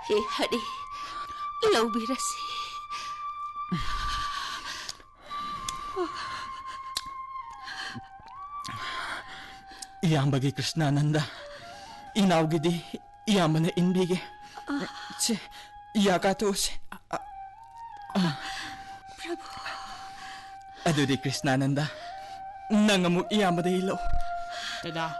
He Hari, lawbirasi. Iyambagi Krishnananda, inawgidi iyamana inbige. Che, iyakatose. Prabhu. Adudi Krishnananda, nangamuk iyamada ilo. Dada.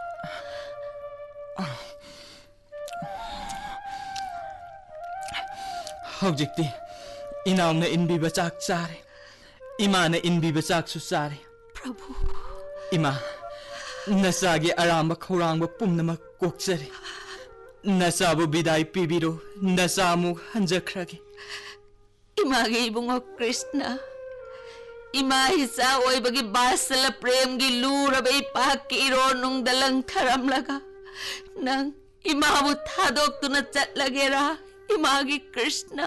Hojikti, inawna inbiba chak chare. Imana inbiba chak su chare. Prabhu. Ima, nasagi aramba khurangba pumnama kokchare. Nasabu bidai pibiro, nasamu hanjakragi. Imagi ibungo Krishna. Ima hisa oibagi basala prem gi luraba ipaki ironung dalang tharamlaga. Nang imabu thadok tuna chatlagera. Imagi Krishna.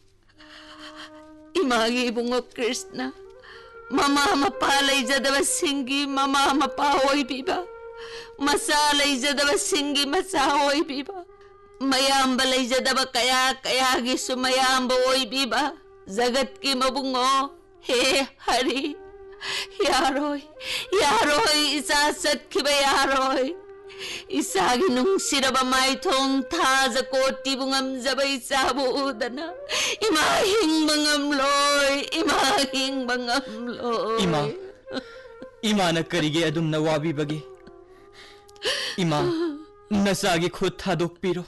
Imagi ibungo Krishna. Mama mapa laijadaba singi mama mapa oibiba. Masa laijadaba singi masa oibiba. Mayamba laijadaba kaya kaya gi sumayamba oibiba. Zagat ki mabungo. He Hari. Yaroy. Yaroy isa sat kiba yaroy. Isagi nung siraba may thong thaza koti bungam zabay sabu udana. Imahing bangamloy. Imahing bangamloy. Ima na karige adum na wabi bagi. Ima, nasagi khud thadok piro.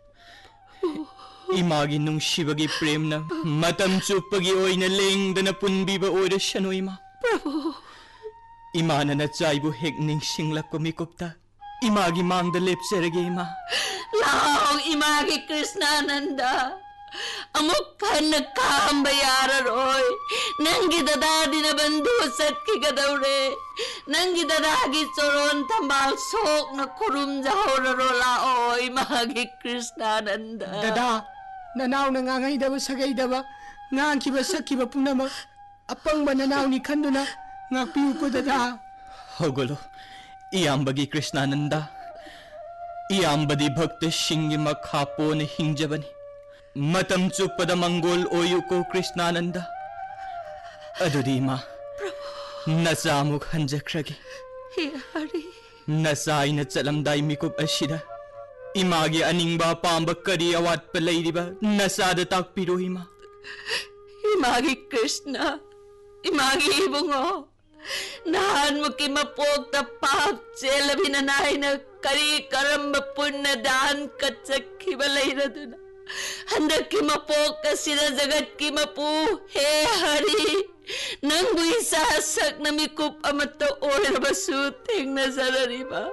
Imagi nung shibagi prem na matam chupagi oina lengdana punbiba oira shano ima. Prabhu. Ima na nachaybu hekning singlak ko mikupta. Imagi mangda lepserage ima. Lao imagi Krishnananda. Amuk ka nagkaambayara roy. Nanggi dadadi na bandusat ki gadaure. Nanggi dadagi soron tambal sok na kurum jahora rola o imagi Krishnananda. Dada, nanaw na ngangay sagay ngang kiba sakiba punama. Apang ba nanaw ni kanduna ngapiu ko dada. Hogolo, iyambagi Krishnananda. Iyambadi bhakta shingi makhapo na hingjabani. Matam chupada manggol oyu ko Krishnananda. Adudi ima, nasamuk hanjakragi. He Hari. Nasay na chalamday mikub ashida. Imagi aningba pamba kari awat palairiba. Nasada takpiro ima. Imagi Krishna. Imagi ibungo. Nahan mo kimapog ta pap chela binanay na kari karamba punna daan katsak hibalay na duna. Handak kimapog ka sila zagat kimapu. He Hari. Nang buisasak na mikup amato oil basuting na sarariba.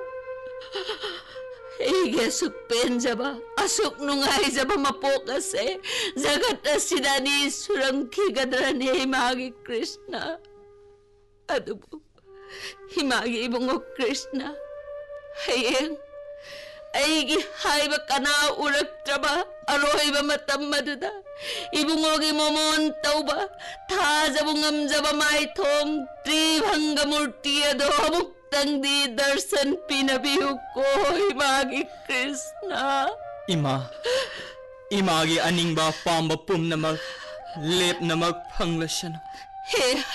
Ege sukpen jaba. Asuk nungay jaba mapokas zagat na sinani surangki gadrani Himagi Krishna. Adubo, Himagi ibungo Krishna. Hayeng, aigi haiba kana urak traba, aroiba matam maduda. Ibungogi momon tauba, thaza bungam jaba mai thong, tribhanga murtiya do muktang di darsan pinabihu ko, Himagi Krishna. Imagi aningba pamba pum namak, lep namak panglasyan. He